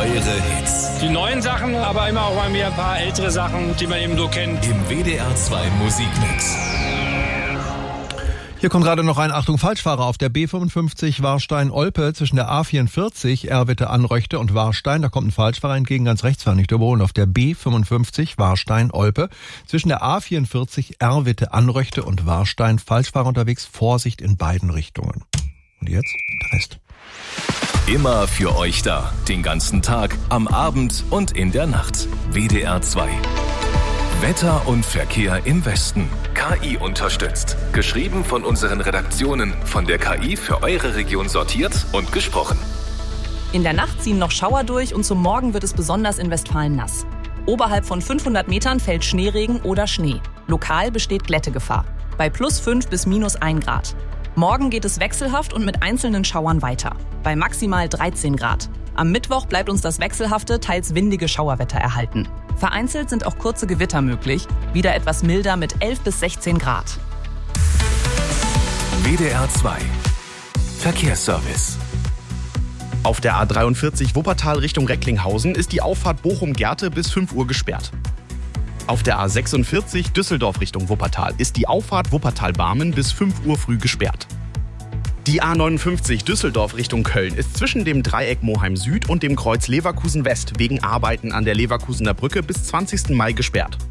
eure Hits. Die neuen Sachen, aber immer auch mal mehr ein paar ältere Sachen, die man eben so kennt. Im WDR 2 Musikmix. Hier kommt gerade noch ein Achtung Falschfahrer auf der B55 Warstein-Olpe zwischen der A44 Erwitte-Anröchte und Warstein. Da kommt ein Falschfahrer entgegen, ganz rechts fahren, nicht überholen. Auf der B55 Warstein-Olpe zwischen der A44 Erwitte-Anröchte und Warstein. Falschfahrer unterwegs, Vorsicht in beiden Richtungen. Und jetzt der Rest. Immer für euch da. Den ganzen Tag, am Abend und in der Nacht. WDR 2. Wetter und Verkehr im Westen. KI unterstützt. Geschrieben von unseren Redaktionen. Von der KI für eure Region sortiert und gesprochen. In der Nacht ziehen noch Schauer durch und zum Morgen wird es besonders in Westfalen nass. Oberhalb von 500 Metern fällt Schneeregen oder Schnee. Lokal besteht Glättegefahr. Bei +5 bis -1 Grad. Morgen geht es wechselhaft und mit einzelnen Schauern weiter. Bei maximal 13 Grad. Am Mittwoch bleibt uns das wechselhafte, teils windige Schauerwetter erhalten. Vereinzelt sind auch kurze Gewitter möglich, wieder etwas milder mit 11 bis 16 Grad. WDR 2. Verkehrsservice. Auf der A43 Wuppertal Richtung Recklinghausen ist die Auffahrt Bochum-Gerte bis 5 Uhr gesperrt. Auf der A46 Düsseldorf Richtung Wuppertal ist die Auffahrt Wuppertal-Barmen bis 5 Uhr früh gesperrt. Die A59 Düsseldorf Richtung Köln ist zwischen dem Dreieck Moheim Süd und dem Kreuz Leverkusen West wegen Arbeiten an der Leverkusener Brücke bis 20. Mai gesperrt.